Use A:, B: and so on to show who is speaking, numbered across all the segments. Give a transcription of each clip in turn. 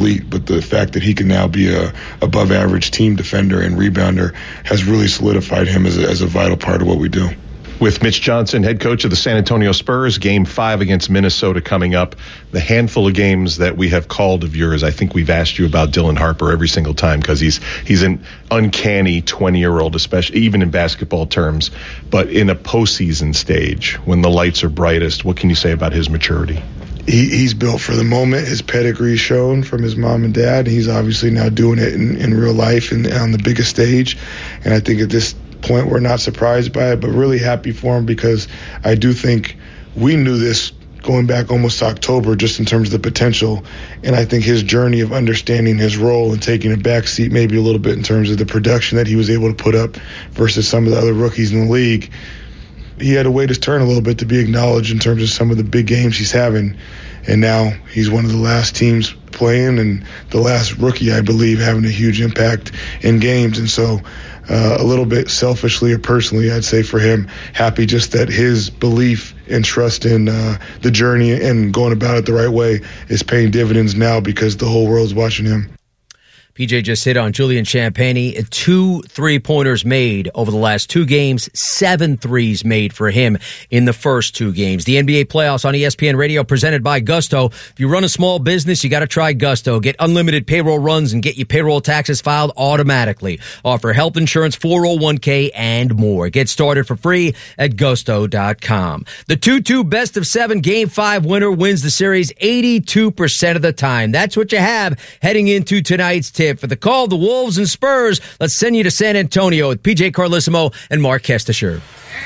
A: athlete, but the fact that he can now be a above average team defender and rebounder has really solidified him as a vital part of what we do.
B: With Mitch Johnson, head coach of the San Antonio Spurs, Game 5 against Minnesota coming up. The handful of games that we have called of yours, I think we've asked you about Dylan Harper every single time because he's an uncanny 20-year-old, especially even in basketball terms. But in a postseason stage, when the lights are brightest, what can you say about his maturity?
A: He's built for the moment. His pedigree is shown from his mom and dad. He's obviously now doing it in real life and on the biggest stage. And I think at this point we're not surprised by it, but really happy for him because I do think we knew this going back almost to October just in terms of the potential. And I think his journey of understanding his role and taking a back seat maybe a little bit in terms of the production that he was able to put up versus some of the other rookies in the league, he had to wait his turn a little bit to be acknowledged in terms of some of the big games he's having. And now he's one of the last teams playing and the last rookie, I believe, having a huge impact in games. And so a little bit selfishly or personally, I'd say for him, happy just that his belief and trust in the journey and going about it the right way is paying dividends now because the whole world's watching him.
C: PJ just hit on Julian Champagnie. 2 3-pointers made over the last 2 games, 7 threes made for him in the first 2 games. The NBA playoffs on ESPN Radio presented by Gusto. If you run a small business, you got to try Gusto. Get unlimited payroll runs and get your payroll taxes filed automatically. Offer health insurance, 401k, and more. Get started for free at gusto.com. The 2-2 best of 7 Game 5 winner wins the series 82% of the time. That's what you have heading into tonight's tip. For the call, the Wolves and Spurs, let's send you to San Antonio with PJ Carlissimo and Mark Kestisher.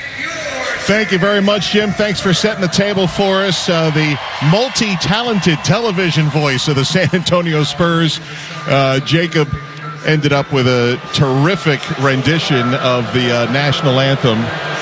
B: Thank you very much, Jim. Thanks for setting the table for us. The multi-talented television voice of the San Antonio Spurs, Jacob, ended up with a terrific rendition of the national anthem.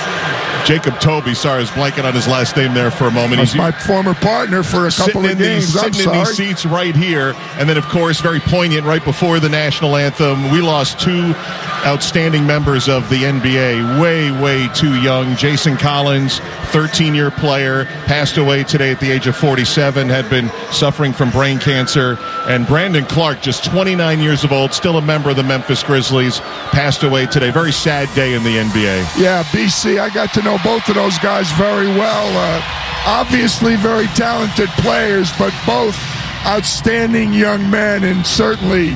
B: Jacob Toby, sorry, I was blanking on his last name there for a moment.
D: He's my former partner for a couple of games.
B: Sitting in these seats right here. And then, of course, very poignant right before the national anthem. We lost 2 outstanding members of the NBA, way too young. Jason Collins, 13-year player, passed away today at the age of 47, had been suffering from brain cancer. And Brandon Clark, just 29 years old, still a member of the Memphis Grizzlies, passed away today. Very sad day in the NBA.
D: Yeah, BC, I got to know both of those guys very well. Obviously very talented players, but both outstanding young men and certainly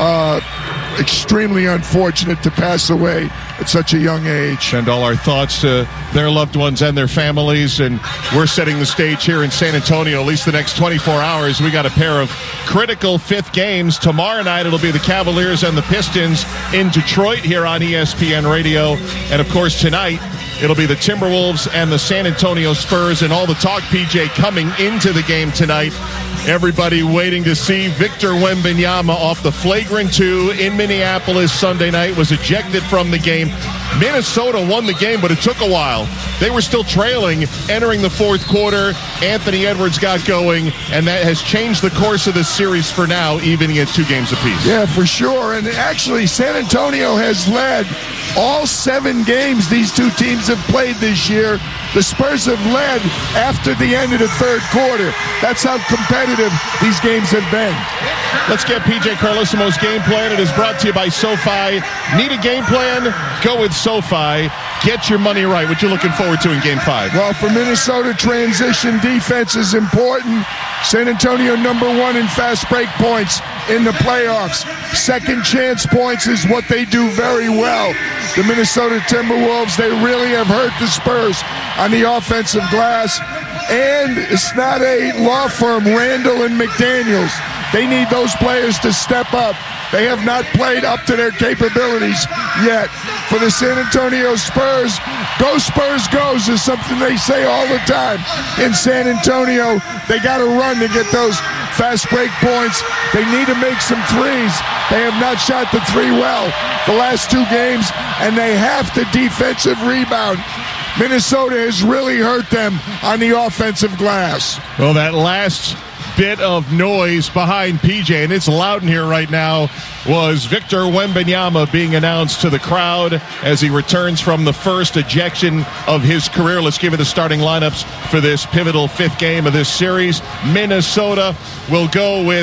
D: extremely unfortunate to pass away at such a young age.
B: Send all our thoughts to their loved ones and their families, and we're setting the stage here in San Antonio. At least the next 24 hours, we got a pair of critical 5th games. Tomorrow night, it'll be the Cavaliers and the Pistons in Detroit here on ESPN Radio. And, of course, tonight, it'll be the Timberwolves and the San Antonio Spurs, and all the talk, PJ, coming into the game tonight. Everybody waiting to see Victor Wembanyama off the flagrant 2 in Minneapolis Sunday night, was ejected from the game. Minnesota won the game, but it took a while. They were still trailing entering the 4th quarter. Anthony Edwards got going, and that has changed the course of this series for now, evening at 2 games apiece.
D: Yeah, for sure. And actually, San Antonio has led all 7 games these 2 teams have played this year. The Spurs have led after the end of the 3rd quarter. That's how competitive these games have been.
B: Let's get PJ Carlissimo's game plan. It is brought to you by SoFi. Need a game plan? Go with SoFi. Get your money right. What you looking forward to in Game 5?
D: Well, for Minnesota, transition defense is important. San Antonio #1 in fast break points in the playoffs. Second chance points is what they do very well. The Minnesota Timberwolves, they really have hurt the Spurs on the offensive glass. And it's not a law firm, Randall and McDaniels. They need those players to step up. They have not played up to their capabilities yet. For the San Antonio Spurs, go Spurs goes is something they say all the time. In San Antonio, they got to run to get those fast break points. They need to make some threes. They have not shot the 3 well the last 2 games, and they have to defensive rebound. Minnesota has really hurt them on the offensive glass.
B: Well, that last bit of noise behind PJ, and it's loud in here right now, was Victor Wembanyama being announced to the crowd as he returns from the first ejection of his career. Let's give you the starting lineups for this pivotal 5th game of this series. Minnesota will go with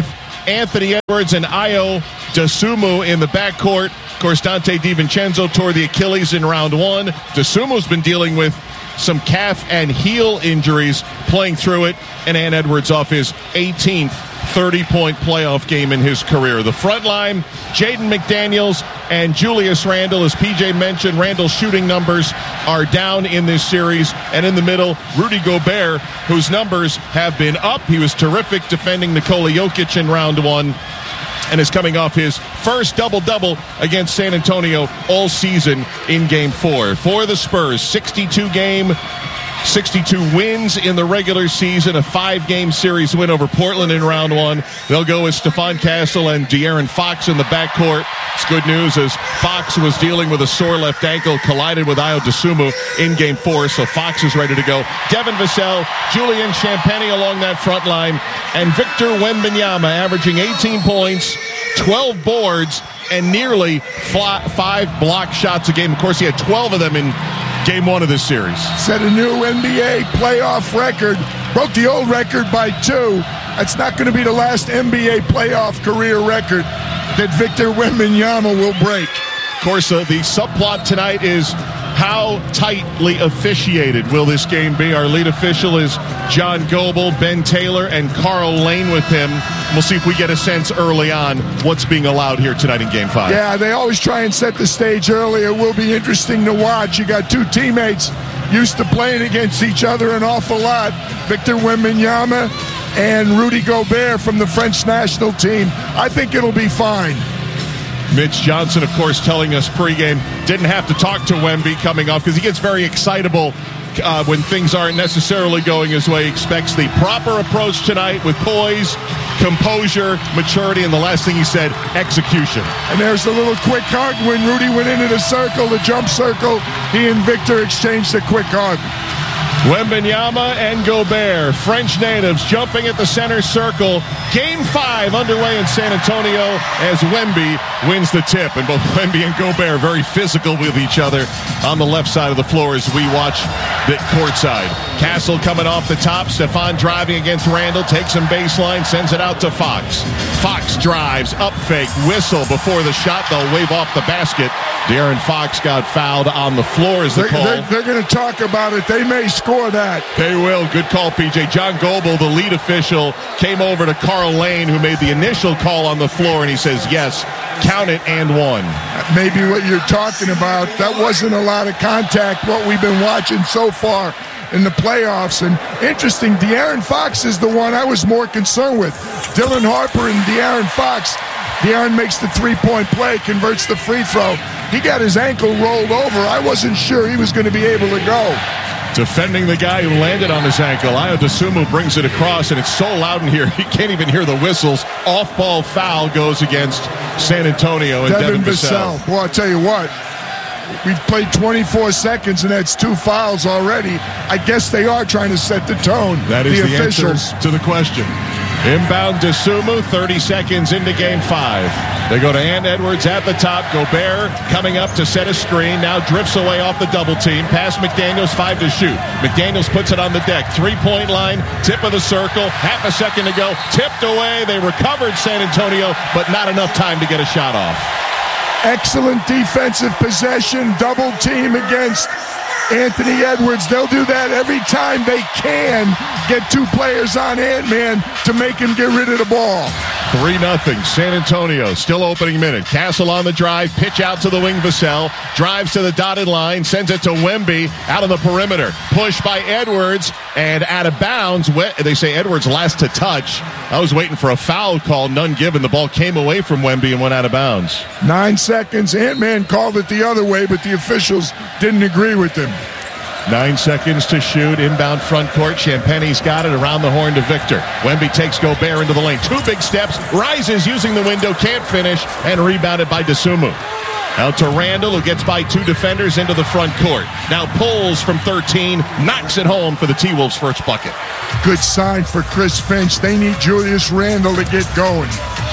B: Anthony Edwards and Ayo Dosunmu in the backcourt. Of course, Dante DiVincenzo tore the Achilles in round one. Dosunmu's been dealing with some calf and heel injuries, playing through it, and Ant Edwards off his 18th 30-point playoff game in his career. The front line, Jaden McDaniels and Julius Randle. As PJ mentioned, Randle's shooting numbers are down in this series. And in the middle, Rudy Gobert, whose numbers have been up. He was terrific defending Nikola Jokic in round one, and is coming off his first double-double against San Antonio all season in Game 4. For the Spurs, 62 wins in the regular season, a 5-game series win over Portland in round one. They'll go with Stephon Castle and De'Aaron Fox in the backcourt. It's good news as Fox was dealing with a sore left ankle, collided with Ayo Dosunmu in Game 4, so Fox is ready to go. Devin Vassell, Julian Champagnie along that front line, and Victor Wembanyama averaging 18 points, 12 boards, and nearly 5 block shots a game. Of course, he had 12 of them in Game 1 of this series.
D: Set a new NBA playoff record. Broke the old record by 2. That's not going to be the last NBA playoff career record that Victor Wembanyama will break.
B: Of course, the subplot tonight is how tightly officiated will this game be? Our lead official is John Goble, Ben Taylor, and Carl Lane with him. We'll see if we get a sense early on what's being allowed here tonight in Game 5.
D: Yeah, they always try and set the stage early. It will be interesting to watch. You got two teammates used to playing against each other an awful lot. Victor Wembanyama and Rudy Gobert from the French national team. I think it'll be fine.
B: Mitch Johnson, of course, telling us pregame, didn't have to talk to Wemby coming off because he gets very excitable when things aren't necessarily going his way. He expects the proper approach tonight with poise, composure, maturity, and the last thing he said, execution.
D: And there's a little quick hug when Rudy went into the circle, the jump circle. He and Victor exchanged a quick hug.
B: Wembanyama and Gobert, French natives, jumping at the center circle. Game 5 underway in San Antonio as Wemby wins the tip. And both Wemby and Gobert very physical with each other on the left side of the floor as we watch the courtside. Castle coming off the top. Stephon driving against Randle, takes him baseline, sends it out to Fox. Fox drives, up fake, whistle before the shot. They'll wave off the basket. De'Aaron Fox got fouled on the floor as the call.
D: They're going to talk about it. They may score that.
B: They will. Good call, PJ. John Goble, the lead official, came over to Carl Lane, who made the initial call on the floor, and he says, yes, count it and one.
D: Maybe what you're talking about. That wasn't a lot of contact, what we've been watching so far in the playoffs. And interesting, De'Aaron Fox is the one I was more concerned with. Dylan Harper and De'Aaron Fox. De'Aaron makes the three-point play, converts the free throw. He got his ankle rolled over. I wasn't sure he was going to be able to go.
B: Defending the guy who landed on his ankle. Ayo Dosunmu brings it across, and it's so loud in here, he can't even hear the whistles. Off-ball foul goes against San Antonio and Devin Vassell.
D: Well, I'll tell you what. We've played 24 seconds, and that's 2 fouls already. I guess they are trying to set the tone.
B: That is the
D: officials.
B: answer to the question. Inbound Dosunmu, 30 seconds into Game 5. They go to Ant Edwards at the top. Gobert coming up to set a screen. Now drifts away off the double team. Pass McDaniels, 5 to shoot. McDaniels puts it on the deck. 3-point line, tip of the circle. Half a second to go. Tipped away. They recovered San Antonio, but not enough time to get a shot off.
D: Excellent defensive possession. Double team against Anthony Edwards. They'll do that every time they can get 2 players on Ant-Man to make him get rid of the ball.
B: 3-0 San Antonio, still opening minute. Castle on the drive, pitch out to the wing. Vassell drives to the dotted line, sends it to Wemby out on the perimeter. Push by Edwards and out of bounds. They say Edwards last to touch. I was waiting for a foul call, none given. The ball came away from Wemby and went out of bounds.
D: 9 seconds. Ant-Man called it the other way, but the officials didn't agree with him.
B: 9 seconds to shoot. Inbound front court. Champagnie's got it around the horn to Victor. Wemby takes Gobert into the lane. 2 big steps. Rises using the window. Can't finish. And rebounded by Dosunmu. Out to Randle, who gets by 2 defenders into the front court. Now pulls from 13. Knocks it home for the T-Wolves' first bucket.
D: Good sign for Chris Finch. They need Julius Randle to get going.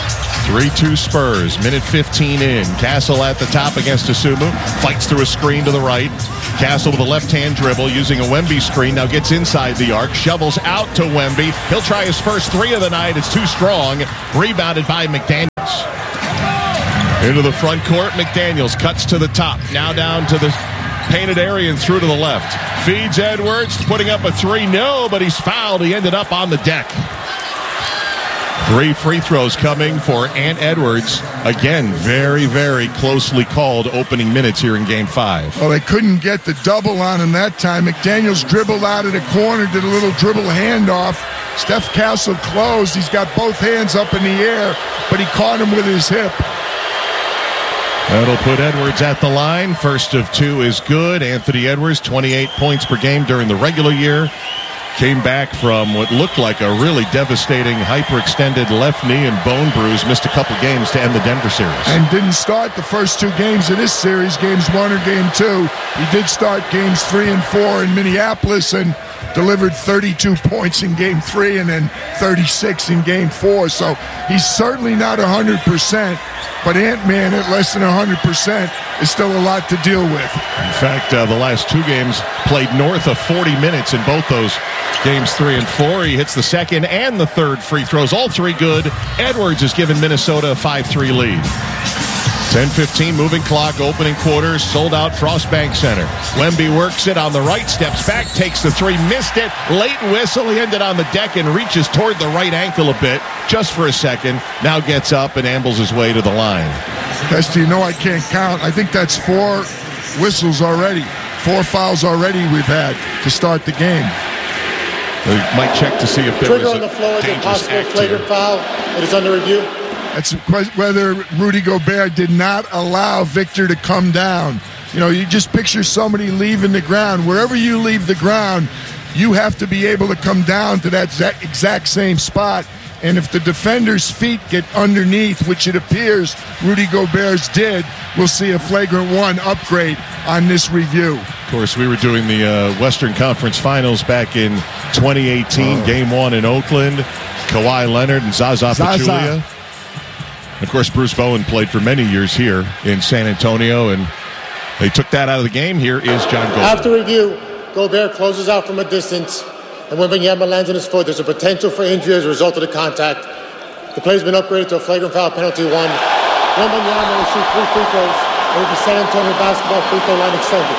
B: 3-2 Spurs. Minute 15 in. Castle at the top against Dosunmu. Fights through a screen to the right. Castle with a left-hand dribble using a Wemby screen. Now gets inside the arc. Shovels out to Wemby. He'll try his first three of the night. It's too strong. Rebounded by McDaniels. Into the front court. McDaniels cuts to the top. Now down to the painted area and through to the left. Feeds Edwards. Putting up a three. No, but he's fouled. He ended up on the deck. 3 free throws coming for Ant Edwards. Again, very, very closely called opening minutes here in Game 5.
D: Well, they couldn't get the double on him that time. McDaniels dribbled out of the corner, did a little dribble handoff. Steph Castle closed. He's got both hands up in the air, but he caught him with his hip.
B: That'll put Edwards at the line. First of 2 is good. Anthony Edwards, 28 points per game during the regular year. Came back from what looked like a really devastating hyperextended left knee and bone bruise. Missed a couple games to end the Denver series.
D: And didn't start the first 2 games of this series, games 1 or game 2. He did start games 3 and 4 in Minneapolis and delivered 32 points in game 3 and then 36 in game 4. So he's certainly not 100%, but Ant-Man at less than 100% is still a lot to deal with.
B: In fact, the last 2 games played north of 40 minutes in both those games 3 and 4. He hits the second and the third free throws, all 3 good. Edwards has given Minnesota a 5-3 lead. 10:15 moving clock, opening quarters, sold out Frost Bank Center. Wemby works it on the right, steps back, takes the 3, missed it. Late whistle, he ended on the deck and reaches toward the right ankle a bit, just for a second. Now gets up and ambles his way to the line.
D: Pesty, you know I can't count. I think that's 4 whistles already. 4 fouls already we've had to start the game.
B: We might check to see if there
E: trigger
B: was
E: on the floor is a
B: dangerous
E: possible
B: act
E: flagrant
B: here.
E: foul. It is under review.
D: That's whether Rudy Gobert did not allow Victor to come down. You know, you just picture somebody leaving the ground. Wherever you leave the ground, you have to be able to come down to that exact same spot. And if the defender's feet get underneath, which it appears Rudy Gobert's did, we'll see a flagrant 1 upgrade on this review.
B: Of course, we were doing the Western Conference Finals back in 2018, Game 1 in Oakland. Kawhi Leonard and Zaza Pachulia. Of course, Bruce Bowen played for many years here in San Antonio, and they took that out of the game. Here is John Gobert.
E: After review, Gobert closes out from a distance, and when Wembanyama lands on his foot, there's a potential for injury as a result of the contact. The play's been upgraded to a flagrant foul penalty 1. Wembanyama will shoot 3 free throws, and with the San Antonio basketball free throw line extended.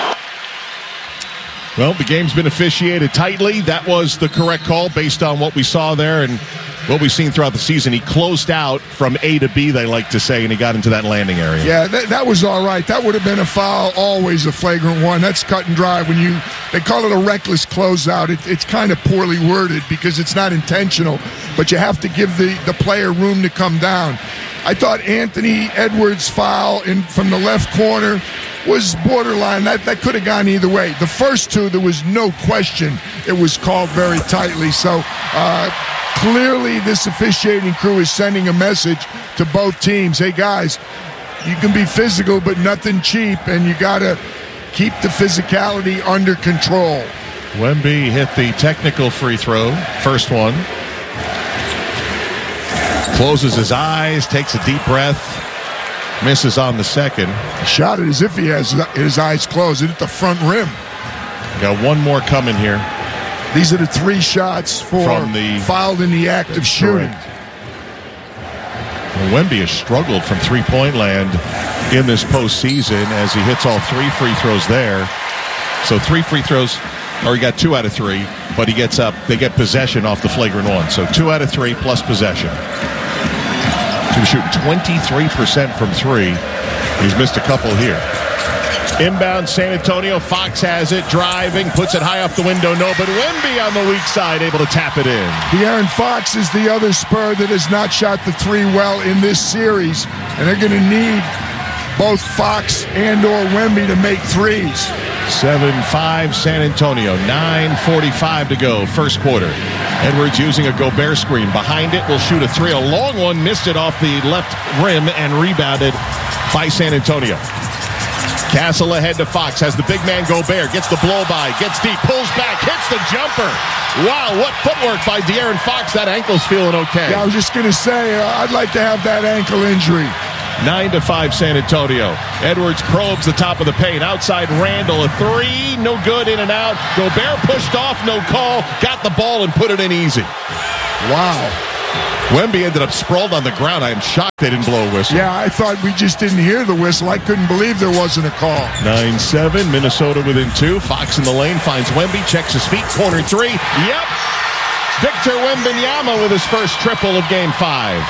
B: Well, the game's been officiated tightly. That was the correct call based on what we saw there and what we've seen throughout the season. He closed out from A to B, they like to say, and he got into that landing area.
D: Yeah, that was all right. That would have been a foul, always a flagrant 1. That's cut and dry. They call it a reckless closeout. It's kind of poorly worded because it's not intentional, but you have to give the player room to come down. I thought Anthony Edwards' foul from the left corner was borderline. That could have gone either way. The first 2, there was no question it was called very tightly. So clearly this officiating crew is sending a message to both teams. Hey, guys, you can be physical, but nothing cheap, and you got to keep the physicality under control.
B: Wemby hit the technical free throw, first one. Closes his eyes, takes a deep breath, misses on the second.
D: He shot it as if he has his eyes closed. It hit the front rim.
B: Got one more coming here.
D: These are the 3 shots from the fouled in the act of shooting.
B: Well, Wemby has struggled from three-point land in this postseason as he hits all 3 free throws there. So 3 free throws, or he got 2 out of 3, but he gets up. They get possession off the flagrant 1. So 2 out of 3 plus possession. He was shooting 23% from 3. He's missed a couple here. Inbound San Antonio. Fox has it, driving, puts it high off the window. No, but Wemby on the weak side, able to tap it in.
D: De'Aaron Fox is the other Spur that has not shot the 3 well in this series, and they're going to need both Fox and or Wemby to make 3s.
B: 7-5 San Antonio. 9:45 to go, first quarter. Edwards using a Gobert screen. Behind it will shoot a 3. A long one, missed it off the left rim and rebounded by San Antonio. Castle ahead to Fox, has the big man Gobert, gets the blow-by, gets deep, pulls back, hits the jumper. Wow, what footwork by De'Aaron Fox. That ankle's feeling okay.
D: Yeah, I was just going to say, I'd like to have that ankle injury.
B: 9-5 San Antonio. Edwards probes the top of the paint. Outside Randall, a three. No good, in and out. Gobert pushed off, no call. Got the ball and put it in easy.
D: Wow.
B: Wemby ended up sprawled on the ground. I am shocked they didn't blow a whistle.
D: Yeah, I thought we just didn't hear the whistle. I couldn't believe there wasn't a call.
B: 9-7, Minnesota within 2. Fox in the lane, finds Wemby, checks his feet, corner 3. Yep. Victor Wembanyama with his first triple of Game 5.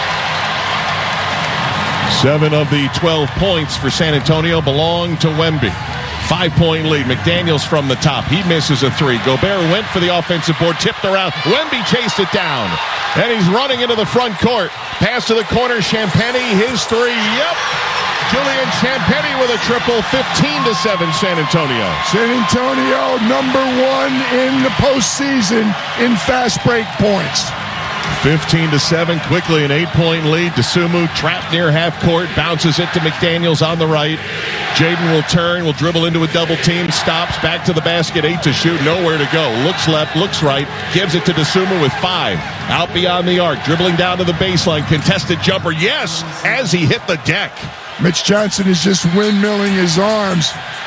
B: 7 of the 12 points for San Antonio belong to Wemby. 5-point lead. McDaniels from the top. He misses a 3. Gobert went for the offensive board, tipped around. Wemby chased it down. And he's running into the front court. Pass to the corner. Champagnie, his 3. Yep. Julian Champagnie with a triple. 15-7 San Antonio.
D: San Antonio, number 1 in the postseason in fast break points.
B: 15-7, quickly an 8-point lead. Dosunmu trapped near half court, bounces it to McDaniels on the right. Jaden will turn, will dribble into a double team, stops, back to the basket, 8 to shoot, nowhere to go. Looks left, looks right, gives it to Dosunmu with 5. Out beyond the arc, dribbling down to the baseline, contested jumper, yes, as he hit the deck.
D: Mitch Johnson is just windmilling his arms.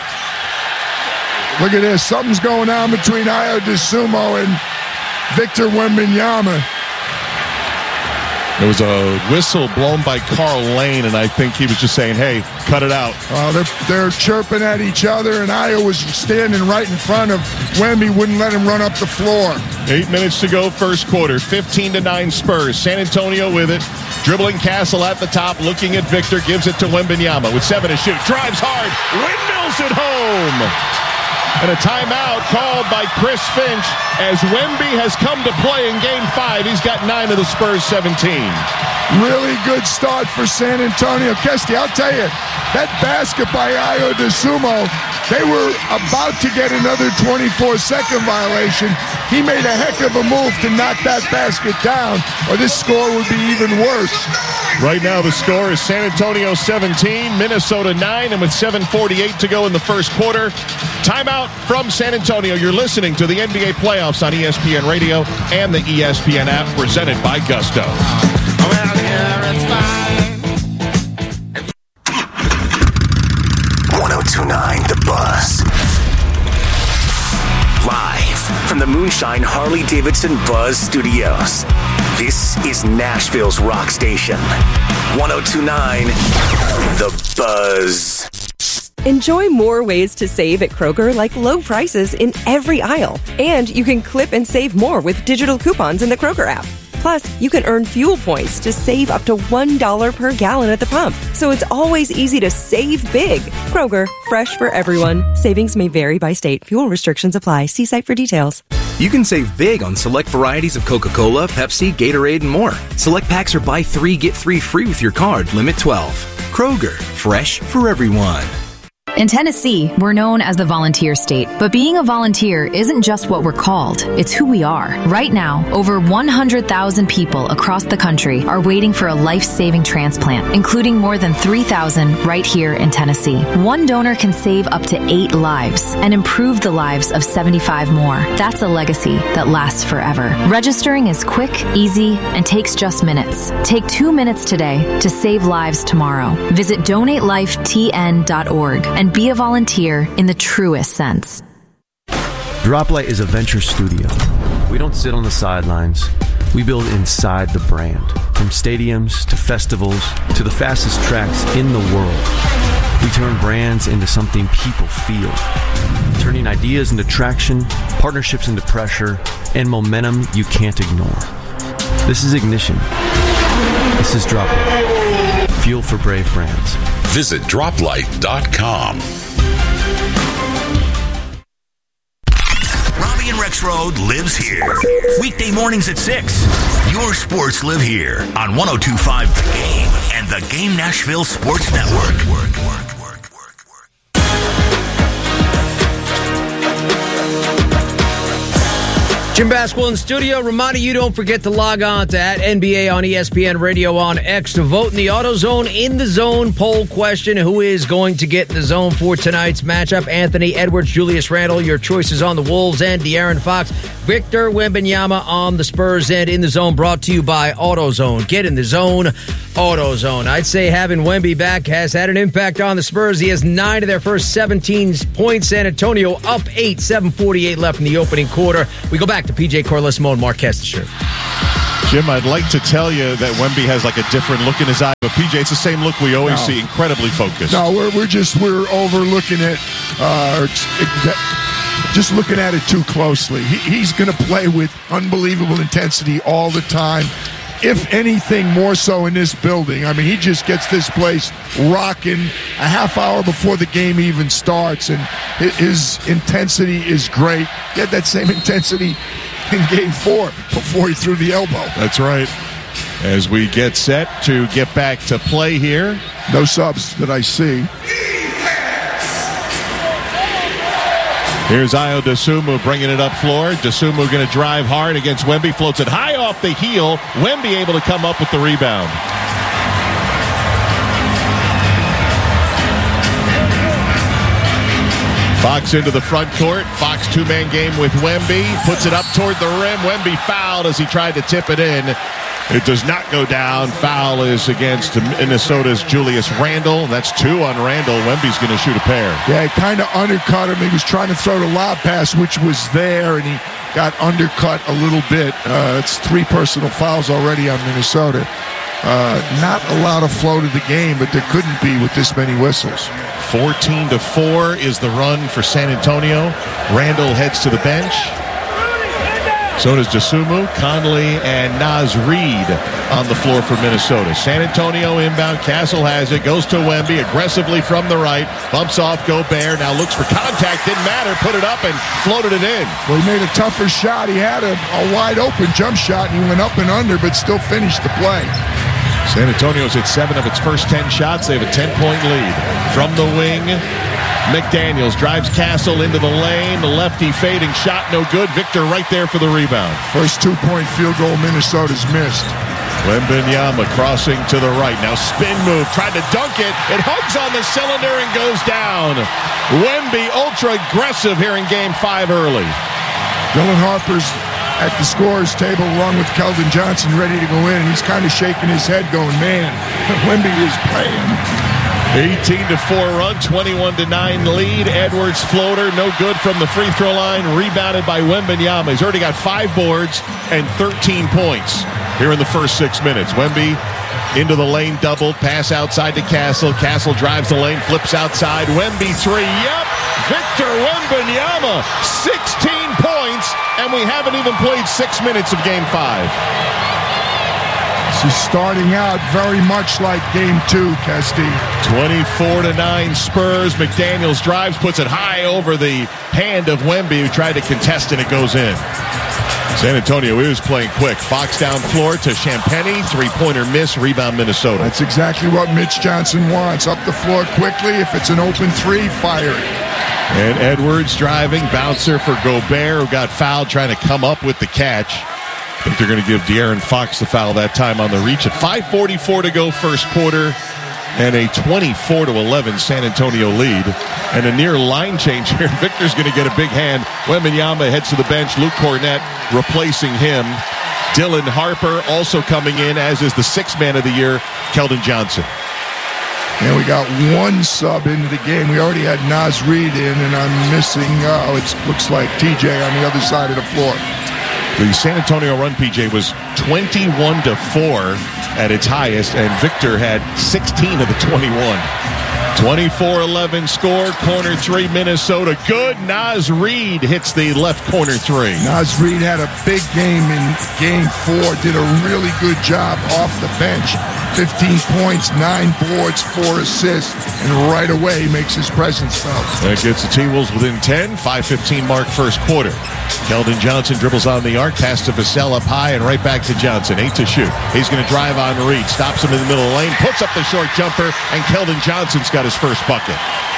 D: Look at this, something's going on between Ayo Dosunmu and Victor Wembanyama.
B: There was a whistle blown by Carl Lane, and I think he was just saying, hey, cut it out.
D: They're chirping at each other, and Ayo was standing right in front of Wemby, wouldn't let him run up the floor.
B: 8 minutes to go, first quarter. 15-9 Spurs. San Antonio with it. Dribbling Castle at the top, looking at Victor, gives it to Wembanyama with 7 to shoot. Drives hard, windmills it home. And a timeout called by Chris Finch as Wemby has come to play in Game 5. He's got 9 of the Spurs' 17.
D: Really good start for San Antonio. Kesty, I'll tell you, that basket by Ayo Dosunmu, they were about to get another 24-second violation. He made a heck of a move to knock that basket down, or this score would be even worse.
B: Right now the score is San Antonio 17, Minnesota 9, and with 7:48 to go in the first quarter, timeout from San Antonio. You're listening to the NBA playoffs on ESPN Radio and the ESPN app, presented by Gusto.
F: Well, yeah, it's fine.
G: 102.9 The Buzz. Live from the Moonshine Harley-Davidson Buzz Studios. This is Nashville's rock station. 102.9 The Buzz.
H: Enjoy more ways to save at Kroger, like low prices in every aisle. And you can clip and save more with digital coupons in the Kroger app. Plus, you can earn fuel points to save up to $1 per gallon at the pump. So it's always easy to save big. Kroger, fresh for everyone. Savings may vary by state. Fuel restrictions apply. See site for details.
I: You can save big on select varieties of Coca-Cola, Pepsi, Gatorade, and more. Select packs are buy 3, get 3 free with your card. Limit 12. Kroger, fresh for everyone.
J: In Tennessee, we're known as the volunteer state, but being a volunteer isn't just what we're called, it's who we are. Right now, over 100,000 people across the country are waiting for a life-saving transplant, including more than 3,000 right here in Tennessee. One donor can save up to 8 lives and improve the lives of 75 more. That's a legacy that lasts forever. Registering is quick, easy, and takes just minutes. Take 2 minutes today to save lives tomorrow. Visit donatelifetn.org and be a volunteer in the truest sense.
K: Droplight is a venture studio. We don't sit on the sidelines. We build inside the brand. From stadiums to festivals to the fastest tracks in the world. We turn brands into something people feel. Turning ideas into traction, partnerships into pressure, and momentum you can't ignore. This is Ignition. This is Droplight. Fuel for brave brands.
L: Visit droplight.com.
G: Robbie and Rex Road lives here. Weekday mornings at 6. Your sports live here on 102.5 The Game and the Game Nashville Sports Network.
C: Jim Basquill in the studio. Reminding you, don't forget to log on to @NBA on ESPN Radio on X to vote in the AutoZone In the Zone poll question. Who is going to get in the zone for tonight's matchup? Anthony Edwards, Julius Randle. Your choices on the Wolves end. De'Aaron Fox, Victor Wembanyama on the Spurs end. In the Zone brought to you by AutoZone. Get in the zone, AutoZone. I'd say having Wemby back has had an impact on the Spurs. He has 9 of their first 17 points. San Antonio up 8, 7:48 left in the opening quarter. We go back to PJ Carlesimo and Mark Kestecher.
B: Jim, I'd like to tell you that Wemby has like a different look in his eye, but PJ, it's the same look we always see, incredibly focused.
D: No, we're overlooking it, just looking at it too closely. He's going to play with unbelievable intensity all the time. If anything, more so in this building. I mean, he just gets this place rocking a half hour before the game even starts, and his intensity is great. He had that same intensity in Game 4 before he threw the elbow.
B: That's right. As we get set to get back to play here.
D: No subs that I see.
B: Here's Ayo Dosunmu bringing it up floor. Dosunmu going to drive hard against Wemby. Floats it high off the heel. Wemby able to come up with the rebound. Fox into the front court. Fox two-man game with Wemby. Puts it up toward the rim. Wemby fouled as he tried to tip it in. It does not go down. Foul is against Minnesota's Julius Randle. That's 2 on Randle. Wemby's going to shoot a pair.
D: Yeah, he kind of undercut him. He was trying to throw the lob pass, which was there, and he got undercut a little bit. It's 3 personal fouls already on Minnesota. Not a lot of flow to the game, but there couldn't be with this many whistles.
B: 14-4 is the run for San Antonio. Randle heads to the bench. So does Dosunmu, Conley, and Naz Reid on the floor for Minnesota. San Antonio inbound. Castle has it. Goes to Wemby aggressively from the right. Bumps off Gobert. Now looks for contact. Didn't matter. Put it up and floated it in.
D: Well, he made a tougher shot. He had a wide open jump shot, and he went up and under, but still finished the play.
B: San Antonio's hit 7 of its first 10 shots. They have a 10-point lead. From the wing, McDaniels drives Castle into the lane. The lefty fading shot, no good. Victor right there for the rebound.
D: First 2-point field goal Minnesota's missed.
B: Wembanyama crossing to the right. Now spin move, tried to dunk it. It hugs on the cylinder and goes down. Wemby ultra aggressive here in Game 5 early.
D: Dylan Harper's at the scorer's table along with Keldon Johnson ready to go in. He's kind of shaking his head going, man, Wemby is playing.
B: 18-4 run, 21-9 lead. Edwards floater, no good from the free throw line. Rebounded by Wembanyama. He's already got 5 boards and 13 points here in the first 6 minutes. Wemby into the lane, doubled, pass outside to Castle. Castle drives the lane, flips outside. Wemby 3, yep. Victor Wembanyama, 16 points, and we haven't even played 6 minutes of Game 5.
D: This is starting out very much like Game 2, Kesty.
B: 24-9 Spurs. McDaniels drives, puts it high over the hand of Wemby, who tried to contest, and it goes in. San Antonio is playing quick. Fox down floor to Champagnie. 3-pointer miss. Rebound Minnesota.
D: That's exactly what Mitch Johnson wants. Up the floor quickly. If it's an open 3, fire it.
B: And Edwards driving. Bouncer for Gobert, who got fouled trying to come up with the catch. I think they're going to give De'Aaron Fox the foul that time on the reach. At 5:44 to go first quarter, and a 24-11 San Antonio lead. And a near line change here. Victor's going to get a big hand. Wembanyama heads to the bench. Luke Cornett replacing him. Dylan Harper also coming in, as is the 6th man of the year, Keldon Johnson.
D: And we got 1 sub into the game. We already had Naz Reid in, and I'm missing, it looks like TJ on the other side of the floor.
B: The San Antonio run, PJ, was 21-4 at its highest, and Victor had 16 of the 21. 24-11 score, corner 3, Minnesota. Good. Naz Reid hits the left corner 3.
D: Naz Reid had a big game in Game 4, did a really good job off the bench. 15 points, 9 boards, 4 assists, and right away makes his presence felt.
B: That gets the T-Wolves within 10, 5:15 mark first quarter. Keldon Johnson dribbles on the arc, pass to Vassell up high, and right back to Johnson. 8 to shoot. He's going to drive on Reid, stops him in the middle of the lane, puts up the short jumper, and Keldon Johnson's got his first bucket.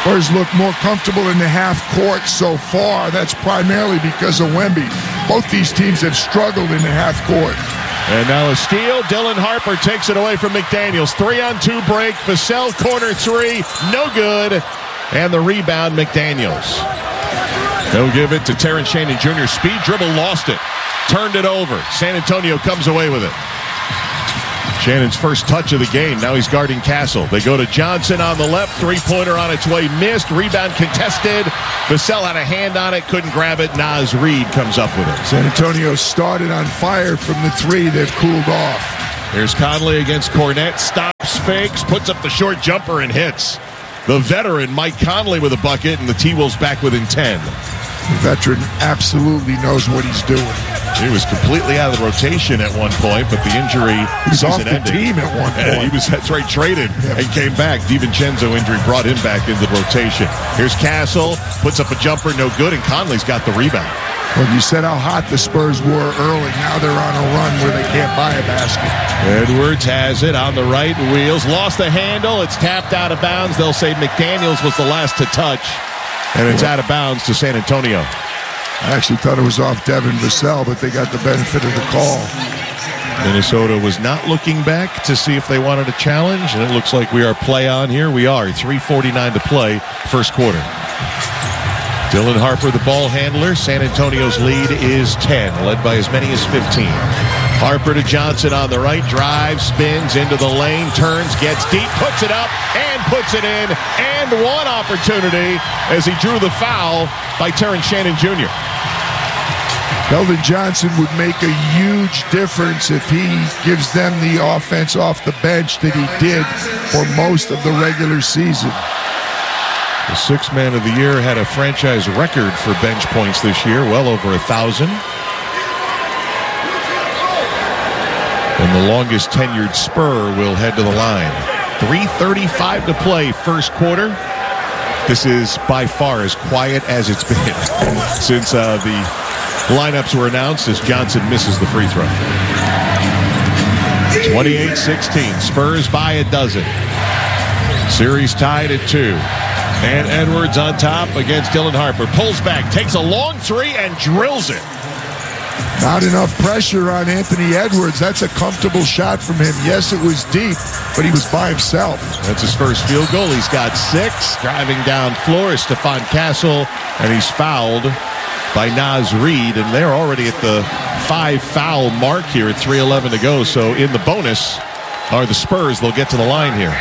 D: Spurs look more comfortable in the half court so far. That's primarily because of Wemby. Both these teams have struggled in the half court.
B: And now a steal. Dylan Harper takes it away from McDaniels. 3-on-2 break. Vassell corner three. No good. And the rebound, McDaniels. They'll give it to Terrence Shannon Jr. Speed dribble, lost it. Turned it over. San Antonio comes away with it. Shannon's first touch of the game. Now he's guarding Castle. They go to Johnson on the left. Three-pointer on its way. Missed. Rebound contested. Vassell had a hand on it. Couldn't grab it. Naz Reid comes up with it.
D: San Antonio started on fire from the three. They've cooled off.
B: Here's Conley against Cornette. Stops, fakes, puts up the short jumper, and hits. The veteran Mike Conley with a bucket, and the T-Wolves back within 10.
D: The veteran absolutely knows what he's doing.
B: He was completely out of the rotation at one point, but the injury
D: was off the
B: ending.
D: team at one point.
B: He was, that's right, traded and came back. DiVincenzo injury brought him back into the rotation. Here's Castle, puts up a jumper, no good, and Conley's got the rebound.
D: Well, you said how hot the Spurs were early. Now they're on a run where they can't buy a basket.
B: Edwards has it on the right wheels. Lost the handle. It's tapped out of bounds. They'll say McDaniels was the last to touch. And it's out of bounds to San Antonio.
D: I actually thought it was off Devin Vassell, but they got the benefit of the call.
B: Minnesota was not looking back to see if they wanted a challenge, and it looks like we are play on here. We are. 3:49 to play, first quarter. Dylan Harper, the ball handler. San Antonio's lead is 10, led by as many as 15. Harper to Johnson on the right, drives, spins into the lane, turns, gets deep, puts it up, and puts it in. And one opportunity as he drew the foul by Terrence Shannon Jr.
D: Keldon Johnson would make a huge difference if he gives them the offense off the bench that he did for most of the regular season.
B: The sixth man of the year had a franchise record for bench points this year, well over 1,000. And the longest tenured Spur will head to the line. 3:35 to play, first quarter. This is by far as quiet as it's been since the lineups were announced as Johnson misses the free throw. 28-16. Spurs by a dozen. Series tied at 2. And Edwards on top against Dylan Harper. Pulls back, takes a long three, and drills it.
D: Not enough pressure on Anthony Edwards. That's a comfortable shot from him. Yes, it was deep, but he was by himself.
B: That's his first field goal. He's got 6. Driving down floor is Stephon Castle, and he's fouled by Naz Reid, and they're already at the 5-foul mark here at 3:11 to go. So in the bonus are the Spurs. They'll get to the line here.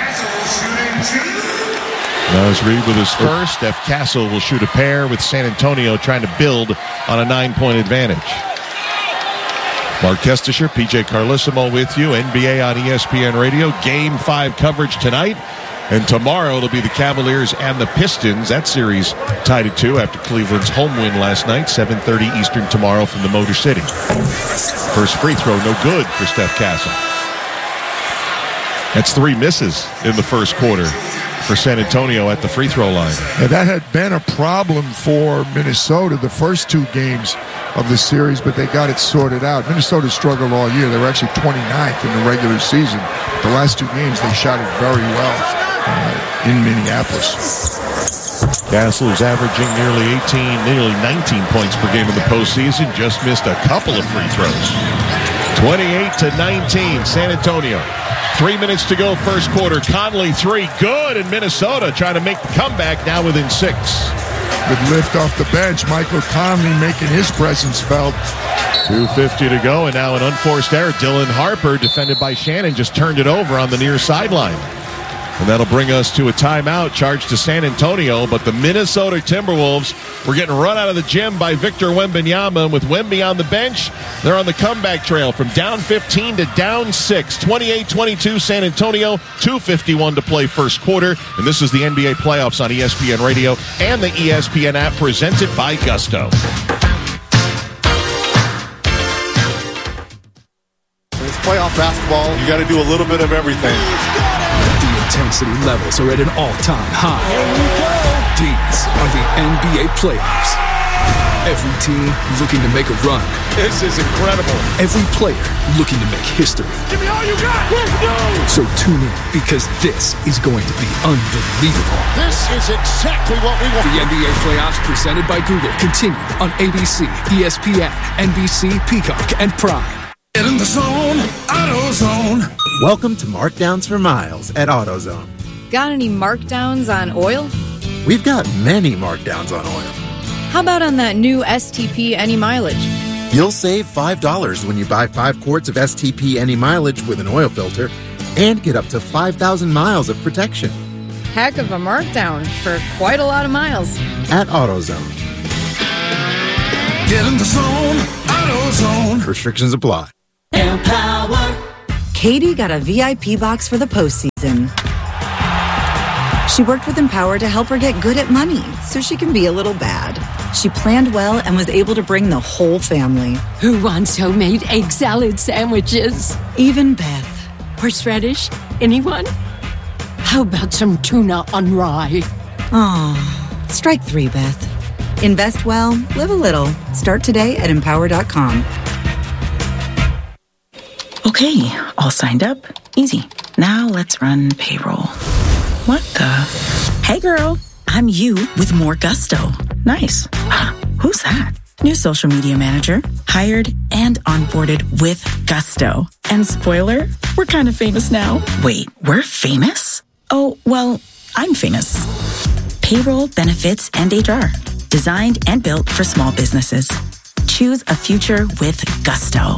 B: Naz Reid with his first. Steph Castle will shoot a pair with San Antonio trying to build on a 9-point advantage. Mark Kestisher, PJ Carlissimo with you. NBA on ESPN Radio. Game 5 coverage tonight. And tomorrow it'll be the Cavaliers and the Pistons. That series tied at 2 after Cleveland's home win last night. 7:30 Eastern tomorrow from the Motor City. First free throw, no good for Steph Castle. That's 3 misses in the first quarter for San Antonio at the free throw line.
D: Yeah, that had been a problem for Minnesota the first 2 games of the series, but they got it sorted out. Minnesota struggled all year. They were actually 29th in the regular season. The last 2 games, they shot it very well in Minneapolis.
B: Castle is averaging nearly 19 points per game in the postseason. Just missed a couple of free throws. 28-19, San Antonio. 3 minutes to go, first quarter. Conley 3, good, and Minnesota trying to make the comeback now within 6.
D: Good lift off the bench. Michael Conley making his presence felt.
B: 2:50 to go, and now an unforced error. Dylan Harper, defended by Shannon, just turned it over on the near sideline. And that'll bring us to a timeout charged to San Antonio. But the Minnesota Timberwolves were getting run out of the gym by Victor Wembanyama. And with Wemby on the bench, they're on the comeback trail from down 15 to down 6. 28-22 San Antonio, 2:51 to play first quarter. And this is the NBA playoffs on ESPN Radio and the ESPN app presented by Gusto.
M: It's playoff basketball. You got to do a little bit of everything.
N: Intensity levels are at an all-time high. These are the NBA playoffs. Every team looking to make a run.
B: This is incredible.
N: Every player looking to make history.
F: Give me all you got. Let's go.
N: So tune in, because this is going to be unbelievable.
F: This is exactly what we want.
N: The NBA playoffs presented by Google continue on ABC, ESPN, NBC, Peacock, and Prime.
F: Get in the zone. AutoZone.
O: Welcome to Markdowns for Miles at AutoZone.
P: Got any markdowns on oil?
O: We've got many markdowns on oil.
P: How about on that new STP Any Mileage?
O: You'll save $5 when you buy 5 quarts of STP Any Mileage with an oil filter and get up to 5,000 miles of protection.
P: Heck of a markdown for quite a lot of miles.
O: At AutoZone.
F: Get in the zone. AutoZone.
O: Restrictions apply.
Q: Empower. Katie got a VIP box for the postseason. She worked with Empower to help her get good at money so she can be a little bad. She planned well and was able to bring the whole family.
R: Who wants homemade egg salad sandwiches?
Q: Even Beth.
R: Horseradish? Anyone? How about some tuna on rye?
Q: Aw, strike 3, Beth. Invest well, live a little. Start today at Empower.com.
S: Okay, all signed up. Easy. Now let's run payroll. What the? Hey girl, I'm you with more gusto. Nice. Who's that? New social media manager, hired and onboarded with gusto. And spoiler, we're kind of famous now. Wait, we're famous? Oh, well, I'm famous. Payroll, benefits, and HR. Designed and built for small businesses. Choose a future with gusto.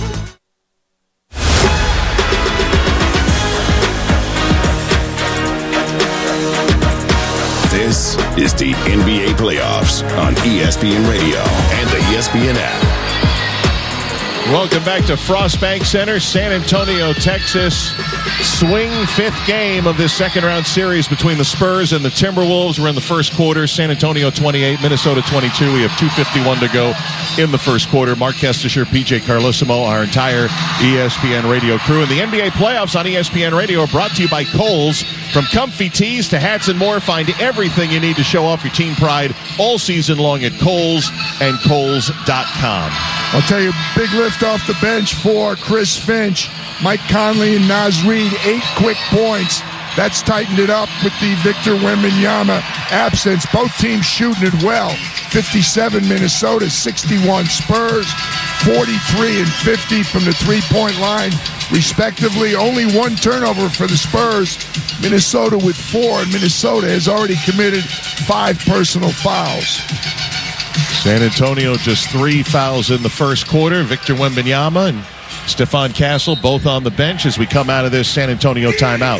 T: This is the NBA playoffs on ESPN Radio and the ESPN app.
B: Welcome back to Frostbank Center, San Antonio, Texas. Swing 5th game of this second-round series between the Spurs and the Timberwolves. We're in the first quarter. San Antonio 28, Minnesota 22. We have 2:51 to go in the first quarter. Mark Kestisher, PJ Carlosimo, our entire ESPN Radio crew. And the NBA playoffs on ESPN Radio are brought to you by Kohl's. From comfy tees to hats and more, find everything you need to show off your team pride all season long at Kohl's and Kohl's.com.
D: I'll tell you, big lift off the bench for Chris Finch. Mike Conley and Naz Reid, 8 quick points. That's tightened it up with the Victor Wembanyama absence. Both teams shooting it well. 57 Minnesota, 61 Spurs, 43 and 50 from the three-point line, respectively. Only 1 turnover for the Spurs. Minnesota with 4, and Minnesota has already committed 5 personal fouls.
B: San Antonio just 3 fouls in the first quarter. Victor Wembanyama and Stephon Castle both on the bench as we come out of this San Antonio timeout.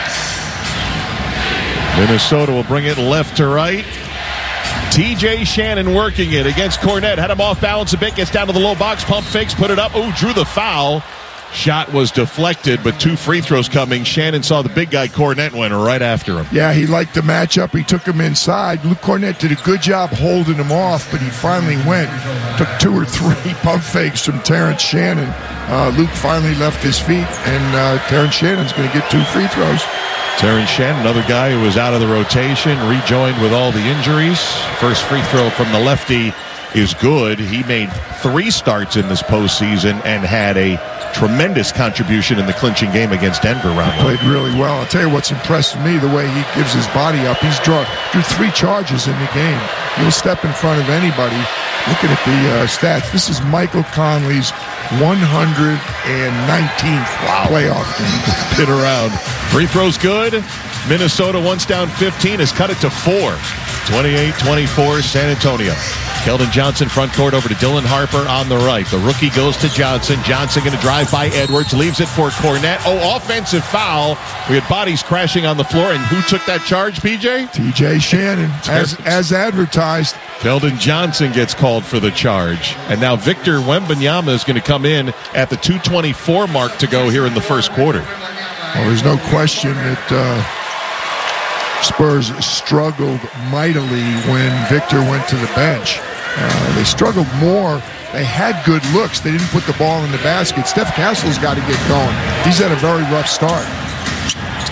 B: Minnesota will bring it left to right. TJ Shannon working it against Kornet. Had him off balance a bit. Gets down to the low box. Pump fakes. Put it up. Ooh, drew the foul. Shot was deflected, but 2 free throws coming. Shannon saw the big guy Kornet and went right after him.
D: Yeah, he liked the matchup. He took him inside. Luke Kornet did a good job holding him off, but he finally went. Took 2 or 3 pump fakes from Terrence Shannon. Luke finally left his feet, and Terrence Shannon's going to get 2 free throws.
B: Terrence Shannon, another guy who was out of the rotation, rejoined with all the injuries. First free throw from the lefty is good. He made 3 starts in this postseason and had a tremendous contribution in the clinching game against Denver round 1.
D: Played really well. I'll tell you what's impressed me, the way he gives his body up. He's drew 3 charges in the game. He'll step in front of anybody. Looking at the stats, this is Michael Conley's 119th playoff game.
B: Been around. Free throws good. Minnesota, once down 15, has cut it to 4. 28-24, San Antonio. Keldon Johnson front court over to Dylan Harper on the right. The rookie goes to Johnson. Johnson going to drive by Edwards. Leaves it for Kornet. Oh, offensive foul. We had bodies crashing on the floor. And who took that charge, PJ?
D: TJ Shannon, as advertised.
B: Keldon Johnson gets called for the charge. And now Victor Wembanyama is going to come in at the 2:24 mark to go here in the first quarter.
D: Well, there's no question that Spurs struggled mightily when Victor went to the bench. They struggled more. They had good looks. They didn't put the ball in the basket. Steph Castle's got to get going. He's had a very rough start.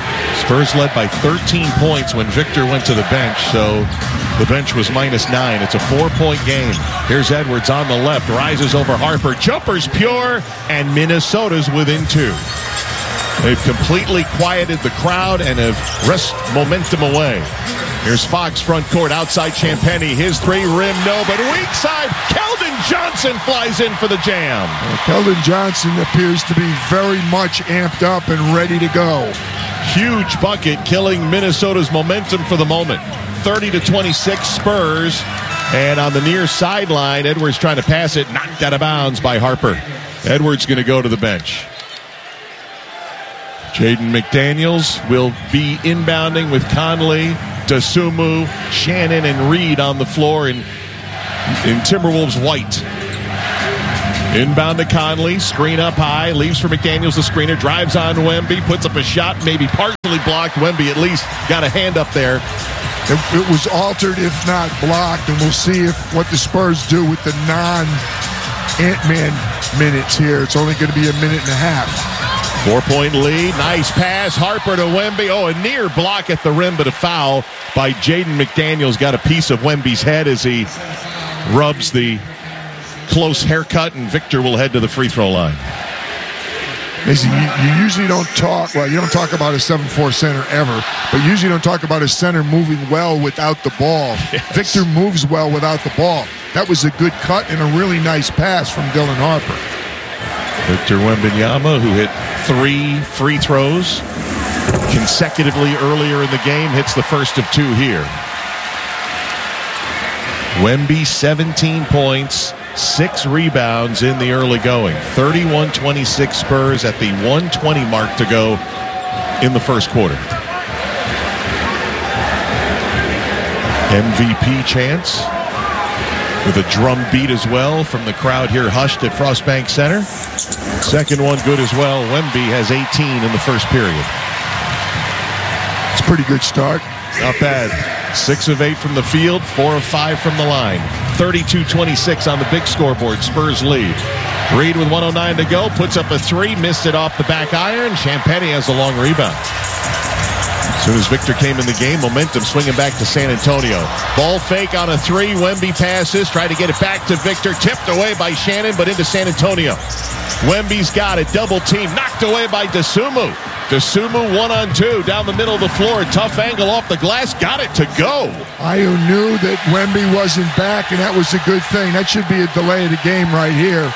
B: Spurs led by 13 points when Victor went to the bench, so the bench was -9. It's a 4-point game. Here's Edwards on the left, rises over Harper. Jumper's pure, and Minnesota's within 2. They've completely quieted the crowd and have wrested momentum away. Here's Fox front court outside Champagnie. His 3 rim, no, but weak side. Keldon Johnson flies in for the jam.
D: Keldon Johnson appears to be very much amped up and ready to go.
B: Huge bucket, killing Minnesota's momentum for the moment. 30-26 Spurs. And on the near sideline, Edwards trying to pass it, knocked out of bounds by Harper. Edwards going to go to the bench. Jaden McDaniels will be inbounding with Conley, Dosunmu, Shannon, and Reed on the floor in Timberwolves white. Inbound to Conley, screen up high, leaves for McDaniels, the screener, drives on Wemby, puts up a shot, maybe partially blocked. Wemby at least got a hand up there.
D: It was altered, if not blocked, and we'll see what the Spurs do with the non-Ant-Man minutes here. It's only going to be a minute and a half.
B: 4-point lead. Nice pass. Harper to Wemby. Oh, a near block at the rim, but a foul by Jaden McDaniels. Got a piece of Wemby's head as he rubs the close haircut, and Victor will head to the free throw line.
D: Listen, you usually don't talk, well, you don't talk about a 7'4" center ever, but you usually don't talk about a center moving well without the ball. Yes. Victor moves well without the ball. That was a good cut and a really nice pass from Dylan Harper.
B: Victor Wembanyama, who hit 3 free throws consecutively earlier in the game, hits the first of 2 here. Wemby, 17 points, 6 rebounds in the early going. 31-26 Spurs at the 1:20 mark to go in the first quarter. MVP chants with a drum beat as well from the crowd here hushed at Frost Bank Center. Second one good as well. Wemby has 18 in the first period.
D: It's a pretty good start.
B: Not bad. 6 of 8 from the field, 4 of 5 from the line. 32-26 on the big scoreboard. Spurs lead. Reed with 1:09 to go, puts up a 3, missed it off the back iron. Champagnie has a long rebound. As soon as Victor came in the game, momentum swinging back to San Antonio. Ball fake on a 3. Wemby passes, tried to get it back to Victor, tipped away by Shannon, but into San Antonio. Wemby's got it, double team, knocked away by Dosunmu. Dosunmu 1-on-2 down the middle of the floor. Tough angle off the glass. Got it to go.
D: Ayo knew that Wemby wasn't back, and that was a good thing. That should be a delay of the game right here.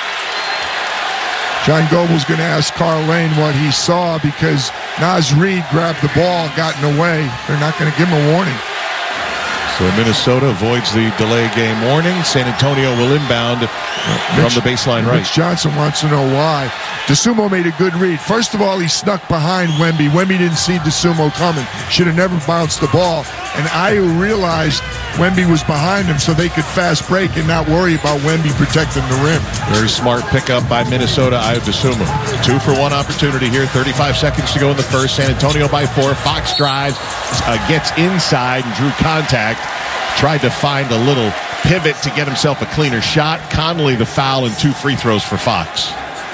D: John Goble's going to ask Carl Lane what he saw because Naz Reid grabbed the ball, gotten away. They're not going to give him a warning.
B: So Minnesota avoids the delay game warning. San Antonio will inbound from the baseline right.
D: Mitch Johnson wants to know why. Dosunmu made a good read. First of all, he snuck behind Wemby. Wemby didn't see Dosunmu coming. Should have never bounced the ball. And Ayo realized Wemby was behind him so they could fast break and not worry about Wemby protecting the rim.
B: Very smart pickup by Minnesota. Ayo Dosunmu. 2-for-1 opportunity here. 35 seconds to go in the first. San Antonio by 4. Fox drives, gets inside and drew contact. Tried to find a little pivot to get himself a cleaner shot. Conley the foul and 2 free throws for Fox.